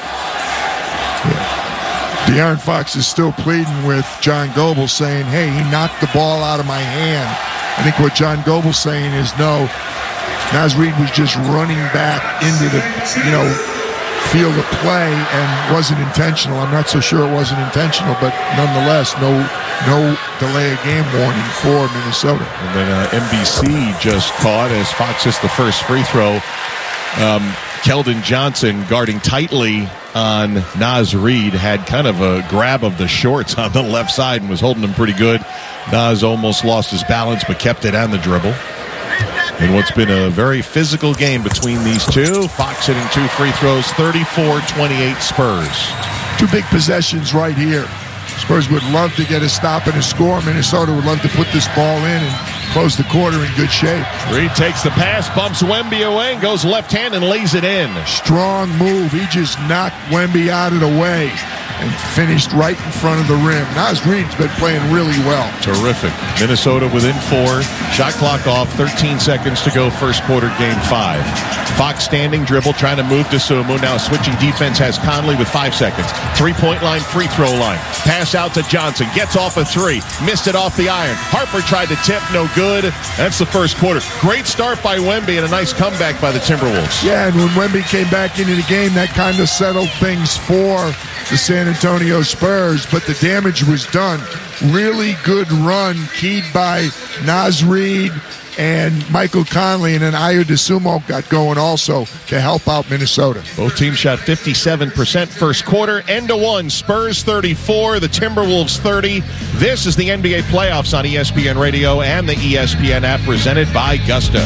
D: De'Aaron Fox is still pleading with John Goble saying, hey, he knocked the ball out of my hand. I think what John Goble's saying is no, Naz Reid was just running back into the, field of play and wasn't intentional. I'm not so sure it wasn't intentional, but nonetheless, no delay of game warning for Minnesota.
B: And then NBC just caught as Fox hits the first free throw. Keldon Johnson guarding tightly on Naz Reid had kind of a grab of the shorts on the left side and was holding him pretty good. Naz almost lost his balance but kept it on the dribble. In what's been a very physical game between these two, Fox hitting 2 free throws, 34-28 Spurs.
D: 2 big possessions right here. Spurs would love to get a stop and a score. Minnesota would love to put this ball in and close the quarter in good shape.
B: Reed takes the pass, bumps Wemby away, and goes left hand and lays it in.
D: Strong move. He just knocked Wemby out of the way and finished right in front of the rim. Naz Reid's been playing really well.
B: Terrific. Minnesota within 4. Shot clock off. 13 seconds to go. First quarter, game 5. Fox standing, dribble, trying to move to Sumu. Now switching defense has Conley with 5 seconds. 3-point line, free throw line. Pass out to Johnson. Gets off a three. Missed it off the iron. Harper tried to tip. No good. That's the first quarter. Great start by Wemby and a nice comeback by the Timberwolves.
D: Yeah, and when Wemby came back into the game, that kind of settled things for the San Antonio Spurs, but the damage was done. Really good run, keyed by Naz Reid and Michael Conley, and then Ayo Dosunmu got going also to help out Minnesota.
B: Both teams shot 57% first quarter. End to one. Spurs 34, the Timberwolves 30. This is the NBA playoffs on ESPN Radio and the ESPN app, presented by Gusto.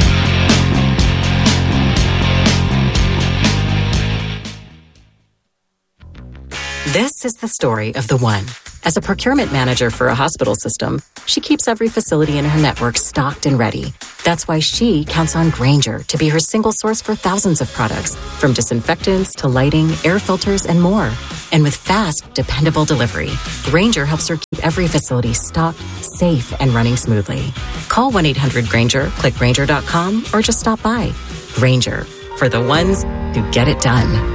U: This is the story of the one. As a procurement manager for a hospital system, she keeps every facility in her network stocked and ready. That's why she counts on Grainger to be her single source for thousands of products, from disinfectants to lighting, air filters, and more. And with fast, dependable delivery, Grainger helps her keep every facility stocked, safe, and running smoothly. Call 1-800-GRAINGER, click Grainger.com, or just stop by. Grainger, for the ones who get it done.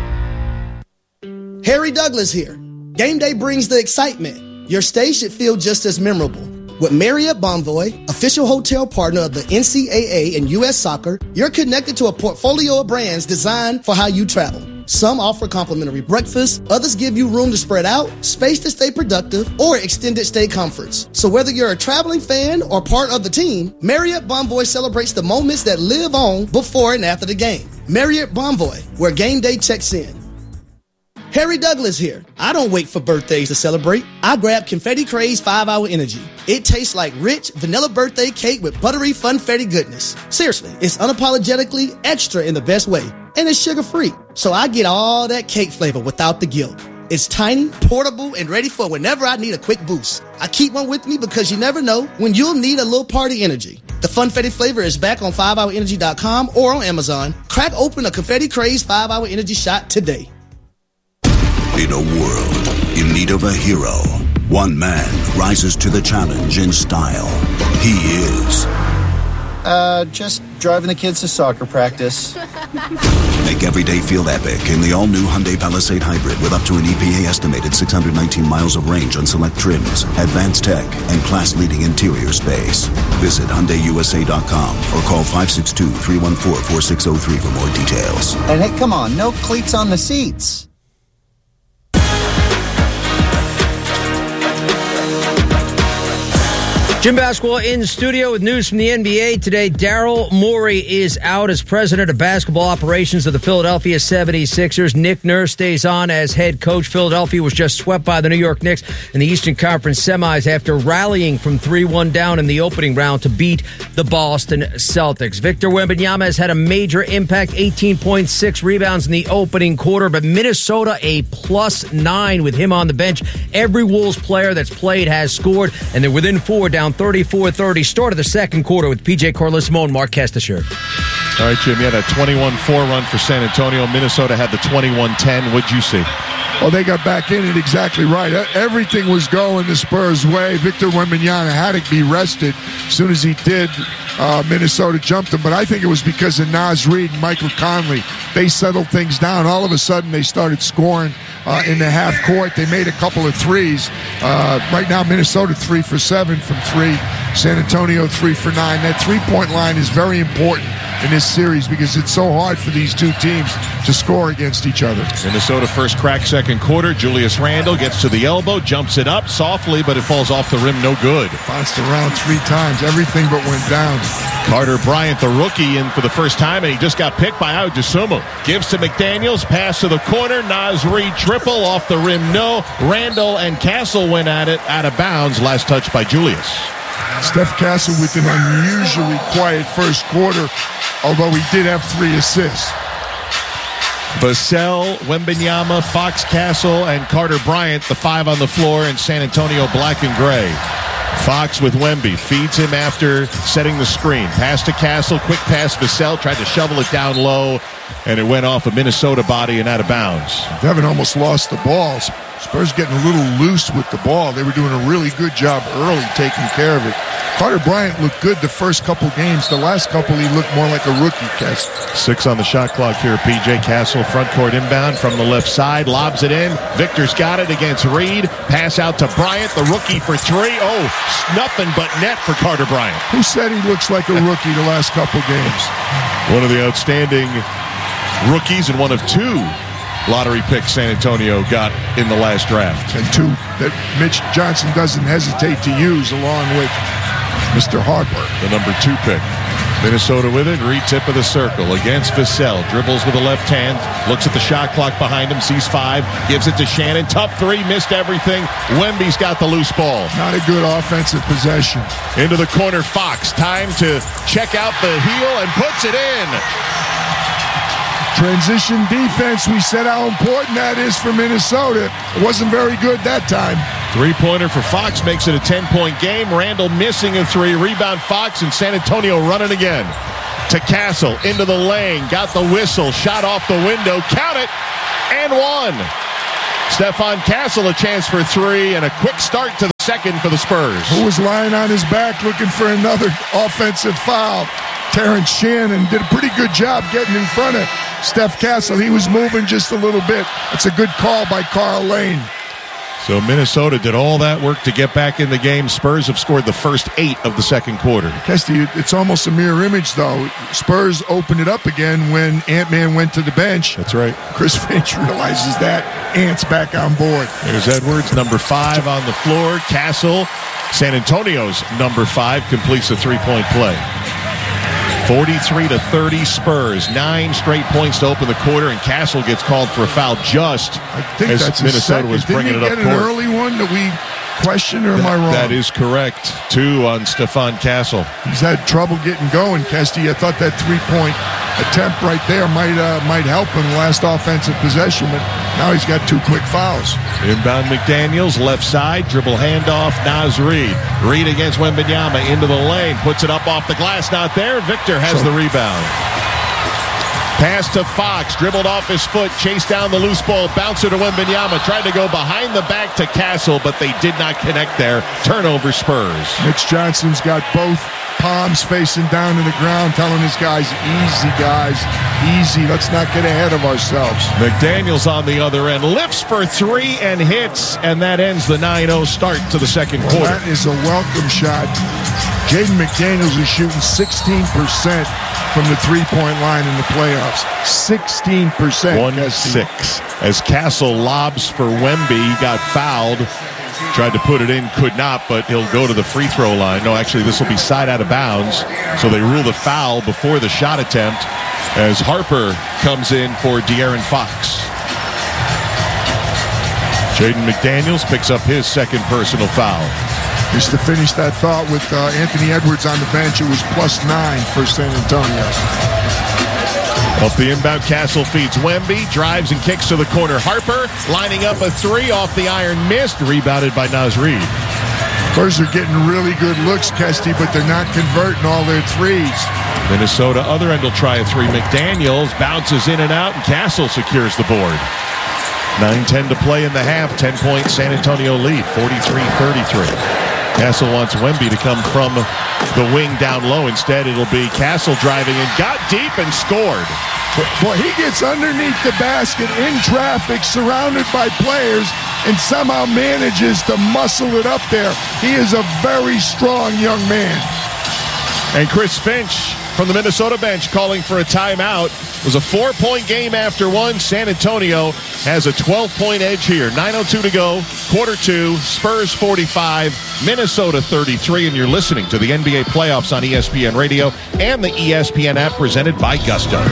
V: Harry Douglas here. Game day brings the excitement. Your stay should feel just as memorable. With Marriott Bonvoy, official hotel partner of the NCAA and U.S. Soccer, you're connected to a portfolio of brands designed for how you travel. Some offer complimentary breakfast, others give you room to spread out, space to stay productive, or extended stay comforts. So whether you're a traveling fan or part of the team, Marriott Bonvoy celebrates the moments that live on before and after the game. Marriott Bonvoy, where game day checks in. Harry Douglas here. I don't wait for birthdays to celebrate. I grab Confetti Craze 5-Hour Energy. It tastes like rich vanilla birthday cake with buttery funfetti goodness. Seriously, it's unapologetically extra in the best way. And it's sugar-free. So I get all that cake flavor without the guilt. It's tiny, portable, and ready for whenever I need a quick boost. I keep one with me because you never know when you'll need a little party energy. The funfetti flavor is back on 5hourenergy.com or on Amazon. Crack open a Confetti Craze 5-Hour Energy shot today.
W: In a world in need of a hero, one man rises to the challenge in style. He is...
X: just driving the kids to soccer practice.
W: Make every day feel epic in the all-new Hyundai Palisade Hybrid with up to an EPA-estimated 619 miles of range on select trims, advanced tech, and class-leading interior space. Visit HyundaiUSA.com or call 562-314-4603 for more details.
X: And hey, come on, no cleats on the seats.
C: Jim Basketball in studio with news from the NBA today. Daryl Morey is out as president of basketball operations of the Philadelphia 76ers. Nick Nurse stays on as head coach. Philadelphia was just swept by the New York Knicks in the Eastern Conference semis after rallying from 3-1 down in the opening round to beat the Boston Celtics. Victor Wembanyama has had a major impact, 18.6 rebounds in the opening quarter, but Minnesota a +9 with him on the bench. Every Wolves player that's played has scored, and they're within 4 down 34-30. Start of the second quarter with PJ Carlesimo and Mark Castasher.
B: All right, Jim, you had a 21-4 run for San Antonio. Minnesota had the 21-10. What'd you see?
D: Well, they got back in it exactly right. Everything was going the Spurs' way. Victor Wembanyama had to be rested. As soon as he did, Minnesota jumped him. But I think it was because of Naz Reid and Michael Conley. They settled things down. All of a sudden, they started scoring in the half court. They made a couple of threes. Right now, Minnesota 3 for 7 from 3. San Antonio 3 for 9. That three-point line is very important in this series because it's so hard for these two teams to score against each other.
B: Minnesota first crack second quarter. Julius Randle gets to the elbow, jumps it up softly, but it falls off the rim, no good.
D: Bounced around 3 times. Everything but went down.
B: Carter Bryant, the rookie, in for the first time, and he just got picked by Ayo Dosunmu. Gives to McDaniels, pass to the corner. Naz Reid triple off the rim, no. Randle and Castle went at it, out of bounds. Last touch by Julius.
D: Steph Castle with an unusually quiet first quarter, although he did have 3 assists.
B: Vassell, Wembanyama, Fox, Castle, and Carter Bryant, the 5 on the floor in San Antonio, black and gray. Fox with Wemby, feeds him after setting the screen. Pass to Castle, quick pass, Vassell tried to shovel it down low, and it went off a Minnesota body and out of bounds.
D: Devin almost lost the ball. Spurs getting a little loose with the ball. They were doing a really good job early taking care of it. Carter Bryant looked good the first couple games. The last couple, he looked more like a rookie, Kes.
B: 6 on the shot clock here. P.J. Castle, front court inbound from the left side. Lobs it in. Victor's got it against Reed. Pass out to Bryant, the rookie for 3. Oh, nothing but net for Carter Bryant.
D: Who said he looks like a rookie the last couple games?
B: One of the outstanding rookies and one of 2 lottery picks San Antonio got in the last draft.
D: And 2 that Mitch Johnson doesn't hesitate to use along with Mr. Harper.
B: The number 2 pick. Minnesota with it. Reed tip of the circle against Vassell. Dribbles with the left hand. Looks at the shot clock behind him. Sees 5. Gives it to Shannon. Tough 3. Missed everything. Wemby's got the loose ball.
D: Not a good offensive possession.
B: Into the corner, Fox. Time to check out the heel and puts it in.
D: Transition defense, we said how important that is for Minnesota. It wasn't very good that time.
B: 3-pointer for Fox makes it a 10-point game. Randall missing a 3. Rebound Fox, and San Antonio running again. To Castle, into the lane. Got the whistle. Shot off the window. Count it. And 1. Stephon Castle a chance for 3, and a quick start to the second for the Spurs.
D: Who was lying on his back looking for another offensive foul? Terrence Shannon did a pretty good job getting in front of Steph Castle. He was moving just a little bit. It's a good call by Carl Lane.
B: So Minnesota did all that work to get back in the game. Spurs have scored the first 8 of the second quarter.
D: Kesty, it's almost a mirror image, though. Spurs opened it up again when Ant-Man went to the bench.
B: That's right.
D: Chris Finch realizes that. Ant's back on board.
B: There's Edwards, number 5 on the floor. Castle, San Antonio's number 5, completes a 3-point play. 43-30 Spurs. 9 straight points to open the quarter, and Castle gets called for a foul just as Minnesota was bringing it up court.
D: Didn't he get an early one that we questioned, or am I wrong?
B: That is correct. 2 on Stephon Castle.
D: He's had trouble getting going, Kesty. I thought that 3-point attempt right there might help him the last offensive possession, but now he's got 2 quick fouls.
B: Inbound McDaniels, left side, dribble handoff, Naz Reid. Reid against Wembanyama, into the lane, puts it up off the glass, not there. Victor has the rebound. Pass to Fox, dribbled off his foot, chased down the loose ball, bouncer to Wembanyama, tried to go behind the back to Castle, but they did not connect there. Turnover Spurs.
D: Mitch Johnson's got both palms facing down to the ground, telling his guys, easy, guys, easy. Let's not get ahead of ourselves.
B: McDaniels on the other end, lifts for 3 and hits, and that ends the 9-0 start to the second quarter.
D: That is a welcome shot. Jaden McDaniels is shooting 16% from the 3-point line in the playoffs. 16%.
B: 1-6. As Castle lobs for Wemby, he got fouled. Tried to put it in, could not, but he'll go to the free throw line. No, actually, this will be side out of bounds. So they rule the foul before the shot attempt as Harper comes in for De'Aaron Fox. Jaden McDaniels picks up his second personal foul.
D: Just to finish that thought with Anthony Edwards on the bench, it was +9 for San Antonio.
B: Off the inbound, Castle feeds Wemby, drives and kicks to the corner. Harper lining up a 3 off the iron, missed, rebounded by Naz Reid.
D: Spurs are getting really good looks, Kesty, but they're not converting all their 3s.
B: Minnesota, other end will try a 3. McDaniels bounces in and out, and Castle secures the board. 9:10 to play in the half, 10-point San Antonio lead, 43-33. Castle wants Wemby to come from the wing down low. Instead, it'll be Castle driving and got deep and scored.
D: Well, he gets underneath the basket in traffic, surrounded by players, and somehow manages to muscle it up there. He is a very strong young man.
B: And Chris Finch from the Minnesota bench calling for a timeout. It was a 4-point game after 1. San Antonio has a 12-point edge here. 9:02 to go. Quarter 2. Spurs 45, Minnesota 33. And you're listening to the NBA playoffs on ESPN Radio and the ESPN app presented by Gusto.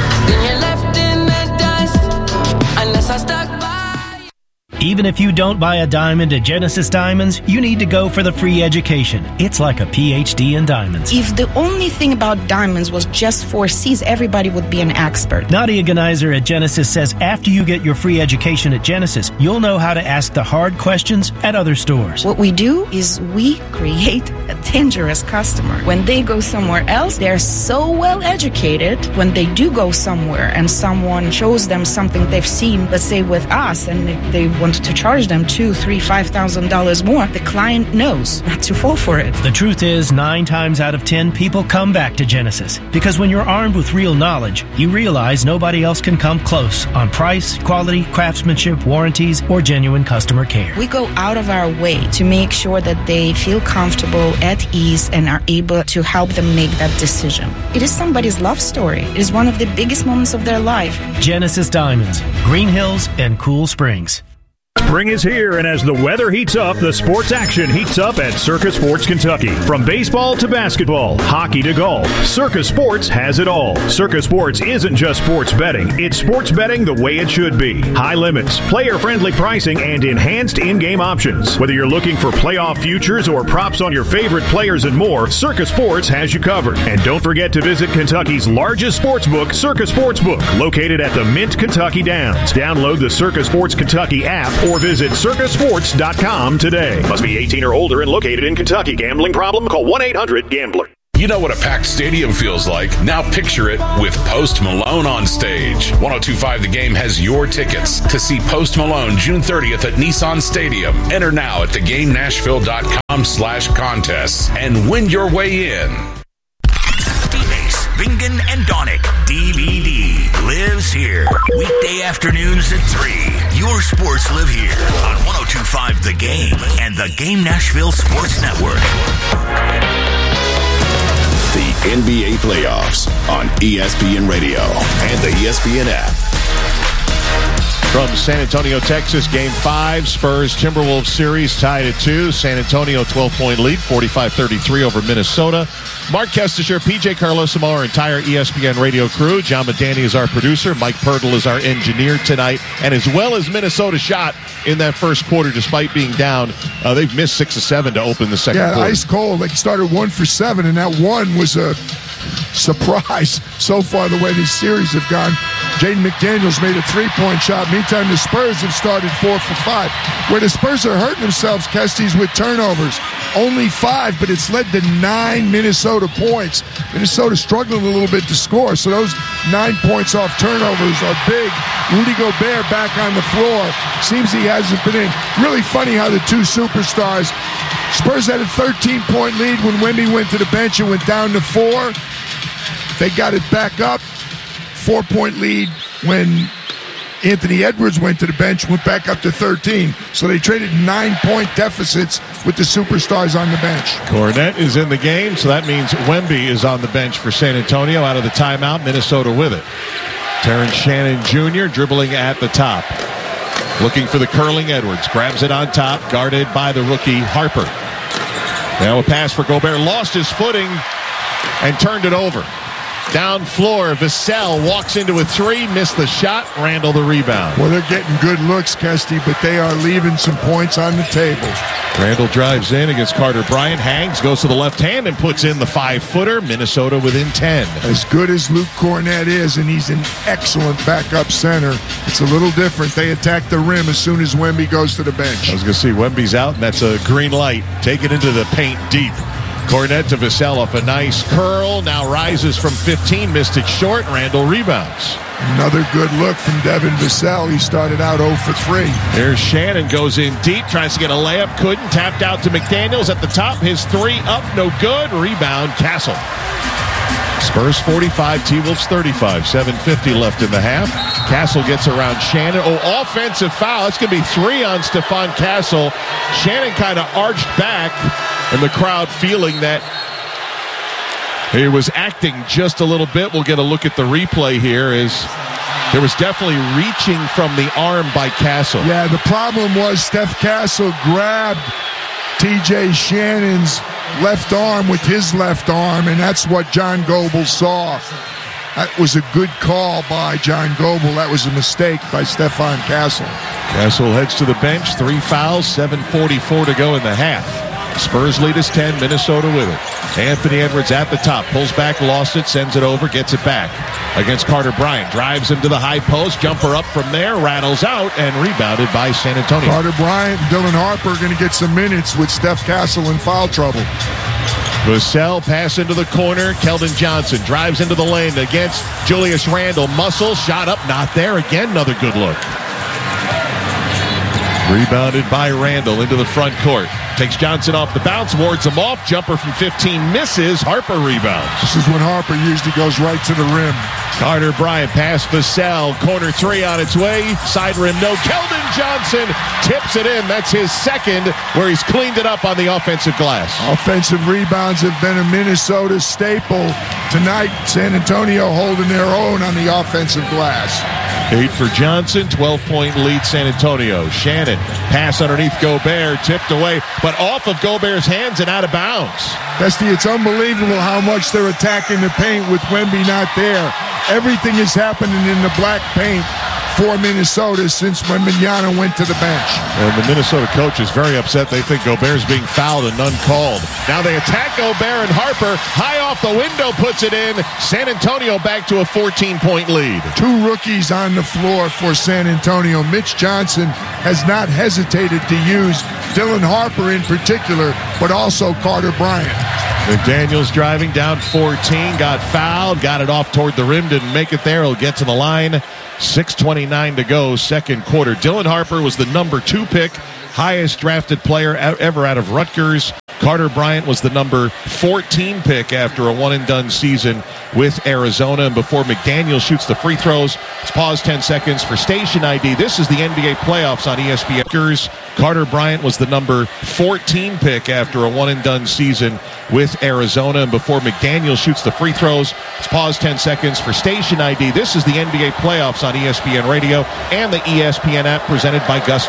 A: Even if you don't buy a diamond at Genesis Diamonds, you need to go for the free education. It's like a PhD in diamonds.
E: If the only thing about diamonds was just 4 C's, everybody would be an expert.
A: Nadia Ganizer at Genesis says after you get your free education at Genesis, you'll know how to ask the hard questions at other stores.
E: What we do is we create a dangerous customer. When they go somewhere else, they're so well educated. When they do go somewhere and someone shows them something they've seen, let's say with us, and they want want to charge them $2,000, $3,000, $5,000 more, the client knows not to fall for it.
A: The truth is, 9 times out of 10, people come back to Genesis. Because when you're armed with real knowledge, you realize nobody else can come close on price, quality, craftsmanship, warranties, or genuine customer care.
E: We go out of our way to make sure that they feel comfortable, at ease, and are able to help them make that decision. It is somebody's love story. It is one of the biggest moments of their life.
A: Genesis Diamonds, Green Hills, and Cool Springs.
H: Spring is here, and as the weather heats up, the sports action heats up at Circus Sports Kentucky. From baseball to basketball, hockey to golf, Circus Sports has it all. Circus Sports isn't just sports betting. It's sports betting the way it should be. High limits, player-friendly pricing, and enhanced in-game options. Whether you're looking for playoff futures or props on your favorite players and more, Circus Sports has you covered. And don't forget to visit Kentucky's largest sports book, Circus Sportsbook, located at the Mint Kentucky Downs. Download the Circus Sports Kentucky app or visit circusports.com today. Must be 18 or older and located in Kentucky. Gambling problem? Call 1-800-GAMBLER.
L: You know what a packed stadium feels like. Now picture it with Post Malone on stage. 102.5 The Game has your tickets to see Post Malone June 30th at Nissan Stadium. Enter now at thegamenashville.com/contests and win your way in.
G: Bingen and Donick DVD lives here. Weekday afternoons at 3. Your sports live here on 102.5 The Game and the Game Nashville Sports Network.
T: The NBA playoffs on ESPN Radio and the ESPN app.
B: From San Antonio, Texas, Game 5, Spurs-Timberwolves series tied at 2. San Antonio 12-point lead, 45-33 over Minnesota. Mark Kestisher, PJ Carlosimo, our entire ESPN radio crew. John Medani is our producer. Mike Pirtle is our engineer tonight. And as well as Minnesota shot in that first quarter, despite being down, they've missed 6 of 7 to open the second quarter.
D: Yeah, ice cold. They started 1 for 7, and that one was a surprise so far the way these series have gone. Jaden McDaniels made a 3-point shot. Meantime, the Spurs have started 4 for 5. Where the Spurs are hurting themselves, Kesties, with turnovers. Only 5, but it's led to 9 Minnesota points. Minnesota struggling a little bit to score, so those 9 points off turnovers are big. Rudy Gobert back on the floor. Seems he hasn't been in. Really funny how the two superstars, Spurs had a 13-point lead when Wemby went to the bench and went down to 4. They got it back up. 4-point lead when Anthony Edwards went to the bench, went back up to 13. So they traded 9-point deficits with the superstars on the bench.
B: Cornette is in the game, so that means Wemby is on the bench for San Antonio. Out of the timeout, Minnesota with it. Terrence Shannon Jr. dribbling at the top. Looking for the curling Edwards. Grabs it on top, guarded by the rookie Harper. Now a pass for Gobert. Lost his footing and turned it over. Down floor, Vassell walks into a 3, missed the shot, Randall the rebound.
D: Well, they're getting good looks, Kesty, but they are leaving some points on the table.
B: Randall drives in against Carter Bryant, hangs, goes to the left hand and puts in the 5-footer. Minnesota within 10.
D: As good as Luke Cornette is, and he's an excellent backup center, it's a little different. They attack the rim as soon as Wemby goes to the bench.
B: I was going to see Wemby's out, and that's a green light. Take it into the paint deep. Cornette to Vassell off a nice curl. Now rises from 15. Missed it short. Randall rebounds.
D: Another good look from Devin Vassell. He started out 0 for 3.
B: There's Shannon. Goes in deep. Tries to get a layup. Couldn't. Tapped out to McDaniels at the top. His 3 up. No good. Rebound. Castle. Spurs 45. T-Wolves 35. 7:50 left in the half. Castle gets around Shannon. Oh, offensive foul. It's going to be 3 on Stephon Castle. Shannon kind of arched back. And the crowd feeling that he was acting just a little bit. We'll get a look at the replay here. There was definitely reaching from the arm by Castle.
D: Yeah, the problem was Steph Castle grabbed T.J. Shannon's left arm with his left arm, and that's what John Goble saw. That was a good call by John Goble. That was a mistake by Stephon Castle.
B: Castle heads to the bench. 3 fouls, 7:44 to go in the half. Spurs lead is 10, Minnesota with it. Anthony Edwards at the top, pulls back, lost it, sends it over, gets it back. Against Carter Bryant, drives him to the high post, jumper up from there, rattles out, and rebounded by San Antonio.
D: Carter Bryant and Dylan Harper are going to get some minutes with Steph Castle in foul trouble.
B: Vassell pass into the corner, Keldon Johnson drives into the lane against Julius Randle, muscle, shot up, not there, again, another good look. Rebounded by Randall into the front court. Takes Johnson off the bounce, wards him off. Jumper from 15 misses. Harper rebounds.
D: This is when Harper usually goes right to the rim.
B: Carter Bryant pass Vassell. Corner three on its way. Side rim no. Keldon Johnson tips it in. That's his second, where he's cleaned it up on the offensive glass.
D: Offensive rebounds have been a Minnesota staple. Tonight, San Antonio holding their own on the offensive glass.
B: 8 for Johnson, 12-point lead San Antonio. Shannon, pass underneath Gobert, tipped away, but off of Gobert's hands and out of bounds.
D: Bestie, it's unbelievable how much they're attacking the paint with Wemby not there. Everything is happening in the black paint for Minnesota since Wembanyama went to the bench.
B: And the Minnesota coach is very upset. They think Gobert's being fouled and none called. Now they attack Gobert, and Harper, high off the window, puts it in. San Antonio back to a 14-point lead.
D: 2 rookies on the floor for San Antonio. Mitch Johnson has not hesitated to use Dylan Harper in particular, but also Carter Bryant.
B: McDaniels driving down 14, got fouled, got it off toward the rim, didn't make it there. He'll get to the line. 6:29 to go, second quarter. Dylan Harper was the number 2 pick, highest drafted player ever out of Rutgers. Carter Bryant was the number 14 pick after a one-and-done season with Arizona. And before McDaniel shoots the free throws, let's pause 10 seconds for station ID. This is the NBA playoffs on ESPN. Carter Bryant was the number 14 pick after a one-and-done season with Arizona. And before McDaniel shoots the free throws, let's pause 10 seconds for station ID. This is the NBA playoffs on ESPN Radio and the ESPN app, presented by Gus.